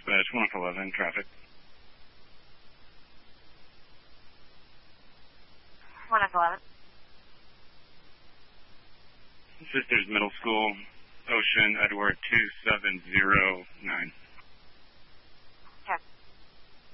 dispatch, 111, traffic. 111. Sisters Middle School, Ocean, Edward 2709.